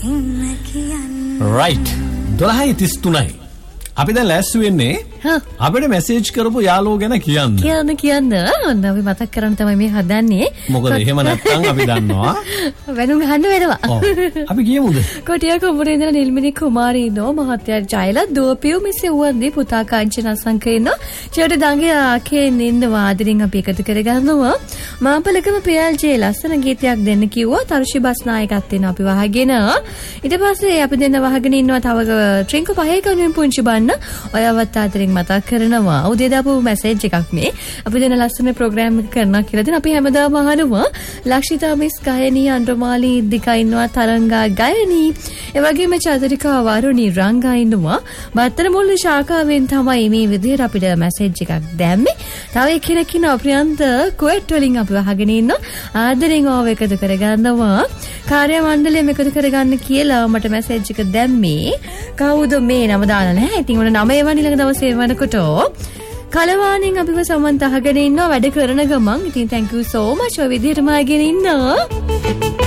right 12:33 අපි දැන් ලෑස්ති වෙන්නේ අපිට මැසේජ් කරපු යාළුවෝ ගැන කියන්න. ඔන්න අපි මතක් කරන්න තමයි මේ හදන්නේ. මොකද එහෙම නැත්නම් අපි දන්නවා වෙනුම් ගහන්න වෙනවා. අපි කියමුද? කොටියා කුඹුරේ ඉඳලා නිල්මිනි කුමාරී නෝ මහත්තයා ජයලත් දෝපියු මිස් උවන්දී පුතා කාංචන අසංකේන චේට දඟේ ආකේ නින්න වාදරින් අපි එකතු කරගන්නවා. මාපලකම ප්‍රියල්ජේ ලස්සන ගීතයක් දෙන්න කිව්වා. තර්ෂි බස් නායකත්වයෙන් අපි වහගෙන ඊට පස්සේ අපි දෙන්න වහගෙන ඉන්නවා තව ට්‍රින්කු පහේ කනුවෙන් පුංචි බන්න ඔයවත් ආදරෙන් මතක් කරනවා. උදේ දාපු මැසේජ් එකක් මේ. අපි දෙන ලස්සන ප්‍රෝග්‍රෑම් එක කරනවා කියලා දෙන අපි හැමදාම අහනවා. ලක්ෂිතා මිස් ගයනී අන්ඩ්‍රමාලි ඉද්දිකා ඉන්නවා තරංගා ගයනී. ඒ වගේම චතුරිකා වරුණි රංගා ඉන්නවා. බත්තර මුල්ල ශාඛාවෙන් තමයි මේ විදිහට අපිට මැසේජ් එකක් දැම්මේ. තව එක්කෙනෙක් ඉන්නවා ප්‍රියන්ත කුවේට් වලින් අපි අහගෙන ඉන්නවා. ආදරෙන් ඕව එකතු කරගන්නවා. කාර්ය මණ්ඩලයෙන් එකතු කරගන්න කියලා මට මැසේජ් එක දැම්මේ. කවුද මේ නම දාලා නැහැ. ඉතින් ඔන්න නම එවන ඊළඟ දවසේ වෙනකොට කලවාණින් අපිව සමන්ත අහගෙන ඉන්නවා වැඩ කරන ගමන්. ඉතින් thank you so much ඔය විදිහටම අහගෙන ඉන්නවා.